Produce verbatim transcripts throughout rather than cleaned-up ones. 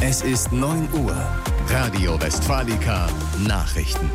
Es ist neun Uhr. Radio Westfalica Nachrichten.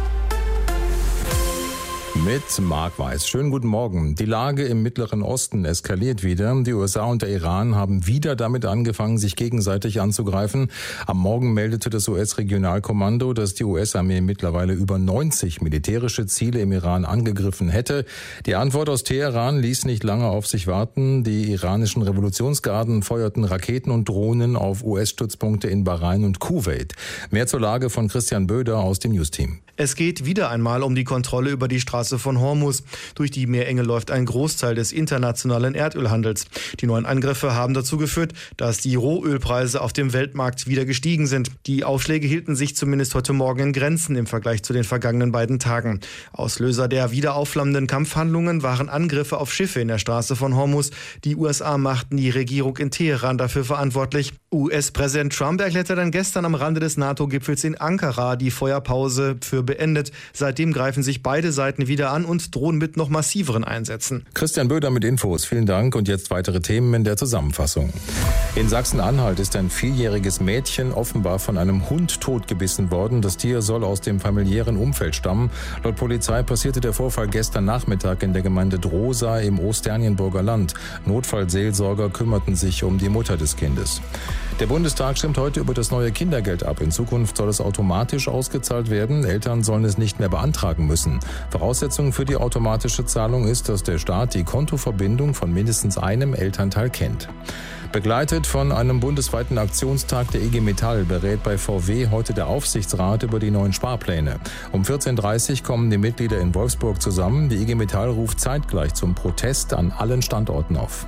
Mit Marc Weiß. Schönen guten Morgen. Die Lage im Mittleren Osten eskaliert wieder. Die U S A und der Iran haben wieder damit angefangen, sich gegenseitig anzugreifen. Am Morgen meldete das U S-Regionalkommando, dass die U S-Armee mittlerweile über neunzig militärische Ziele im Iran angegriffen hätte. Die Antwort aus Teheran ließ nicht lange auf sich warten. Die iranischen Revolutionsgarden feuerten Raketen und Drohnen auf U S-Stützpunkte in Bahrain und Kuwait. Mehr zur Lage von Christian Böder aus dem News-Team. Es geht wieder einmal um die Kontrolle über die Straße von Hormuz. Durch die Meerenge läuft ein Großteil des internationalen Erdölhandels. Die neuen Angriffe haben dazu geführt, dass die Rohölpreise auf dem Weltmarkt wieder gestiegen sind. Die Aufschläge hielten sich zumindest heute Morgen in Grenzen im Vergleich zu den vergangenen beiden Tagen. Auslöser der wieder aufflammenden Kampfhandlungen waren Angriffe auf Schiffe in der Straße von Hormuz. Die U S A machten die Regierung in Teheran dafür verantwortlich. U S-Präsident Trump erklärte dann gestern am Rande des NATO-Gipfels in Ankara die Feuerpause für beendet. Seitdem greifen sich beide Seiten wieder an und drohen mit noch massiveren Einsätzen. Christian Böder mit Infos. Vielen Dank. Und jetzt weitere Themen in der Zusammenfassung. In Sachsen-Anhalt ist ein vierjähriges Mädchen offenbar von einem Hund totgebissen worden. Das Tier soll aus dem familiären Umfeld stammen. Laut Polizei passierte der Vorfall gestern Nachmittag in der Gemeinde Drosa im Osternienburger Land. Notfallseelsorger kümmerten sich um die Mutter des Kindes. Der Bundestag stimmt heute über das neue Kindergeld ab. In Zukunft soll es automatisch ausgezahlt werden. Eltern sollen es nicht mehr beantragen müssen. Voraussetzung für die automatische Zahlung ist, dass der Staat die Kontoverbindung von mindestens einem Elternteil kennt. Begleitet von einem bundesweiten Aktionstag der I G Metall berät bei V W heute der Aufsichtsrat über die neuen Sparpläne. Um vierzehn Uhr dreißig kommen die Mitglieder in Wolfsburg zusammen. Die I G Metall ruft zeitgleich zum Protest an allen Standorten auf.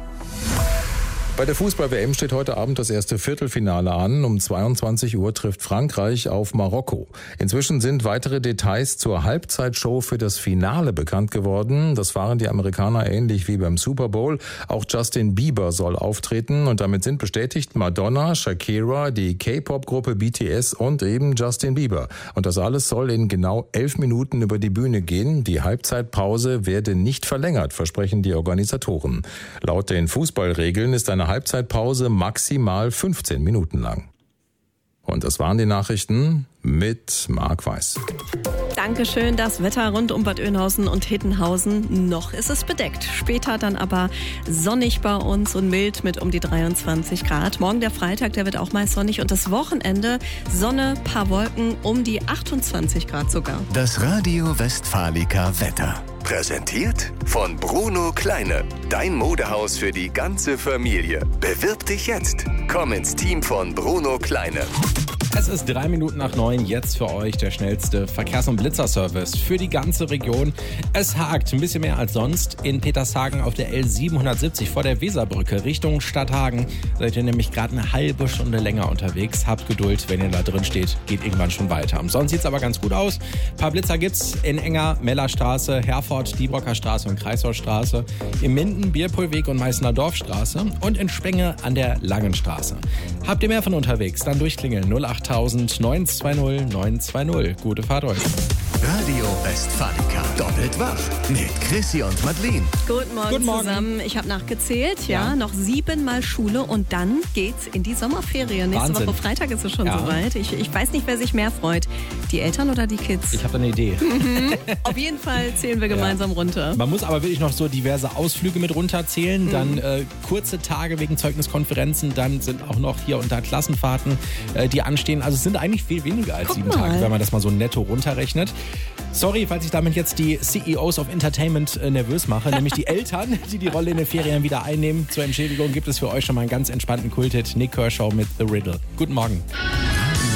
Bei der Fußball-W M steht heute Abend das erste Viertelfinale an. Um zweiundzwanzig Uhr trifft Frankreich auf Marokko. Inzwischen sind weitere Details zur Halbzeitshow für das Finale bekannt geworden. Das waren die Amerikaner ähnlich wie beim Super Bowl. Auch Justin Bieber soll auftreten und damit sind bestätigt Madonna, Shakira, die K-Pop-Gruppe B T S und eben Justin Bieber. Und das alles soll in genau elf Minuten über die Bühne gehen. Die Halbzeitpause werde nicht verlängert, versprechen die Organisatoren. Laut den Fußballregeln ist eine Halbzeitpause maximal fünfzehn Minuten lang. Und das waren die Nachrichten mit Marc Weiß. Dankeschön. Das Wetter rund um Bad Oeynhausen und Hittenhausen. Noch ist es bedeckt. Später dann aber sonnig bei uns und mild mit um die dreiundzwanzig Grad. Morgen der Freitag, der wird auch meist sonnig. Und das Wochenende Sonne, paar Wolken, um die achtundzwanzig Grad sogar. Das Radio Westfalica Wetter. Präsentiert von Bruno Kleine. Dein Modehaus für die ganze Familie. Bewirb dich jetzt. Komm ins Team von Bruno Kleine. Es ist drei Minuten nach neun, jetzt für euch der schnellste Verkehrs- und Blitzerservice für die ganze Region. Es hakt ein bisschen mehr als sonst in Petershagen auf der L siebenhundertsiebzig vor der Weserbrücke Richtung Stadthagen. Seid ihr nämlich gerade eine halbe Stunde länger unterwegs. Habt Geduld, wenn ihr da drin steht, geht irgendwann schon weiter. Sonst sieht es aber ganz gut aus. Ein paar Blitzer gibt's in Enger, Mellerstraße, Herford, Diebrocker Straße und Kreisaustraße, in Minden, Bierpohlweg und Meißner Dorfstraße und in Spenge an der Langenstraße. Habt ihr mehr von unterwegs? Dann durchklingeln null acht tausend neun zwei null neun zwei null. Gute Fahrt euch. Radio Westfalica. Doppelt wach mit Chrissy und Madeleine. Guten Morgen, Guten Morgen zusammen. Ich habe nachgezählt, ja, Ja. noch siebenmal Schule und dann geht's in die Sommerferien. Nächste Wahnsinn. Woche Freitag ist es schon Ja. soweit. Ich, ich weiß nicht, wer sich mehr freut. Die Eltern oder die Kids? Ich habe eine Idee. Auf jeden Fall zählen wir gemeinsam runter. Man muss aber wirklich noch so diverse Ausflüge mit runterzählen. Dann äh, kurze Tage wegen Zeugniskonferenzen. Dann sind auch noch hier und da Klassenfahrten, äh, die anstehen. Also es sind eigentlich viel weniger als Guck sieben mal. Tage, wenn man das mal so netto runterrechnet. Sorry, falls ich damit jetzt die C E Os of Entertainment äh, nervös mache. Nämlich die Eltern, die die Rolle in den Ferien wieder einnehmen. Zur Entschädigung gibt es für euch schon mal einen ganz entspannten Kulthit. Nick Kershaw mit The Riddle. Guten Morgen.